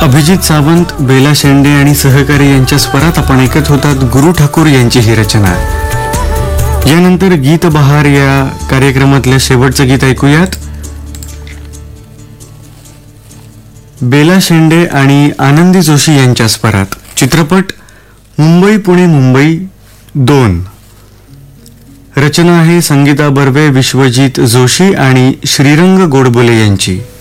अभिजित सावंत, बेला शेंडे आणि सहकारी यांच्या स्वरात आपण ऐकत होतात गुरु ठाकूर यांची ही रचना. यानंतर गीत बहार या कार्यक्रमातलं शेवटचं गीत ऐकूयात. बेला शेंडे आणि आनंदी जोशी यांच्या स्वरात. चित्रपट मुंबई पुणे मुंबई 2. रचना आहे संगीता बर्वे, विश्वजित जोशी आणि श्रीरंग गोडबोले यांची.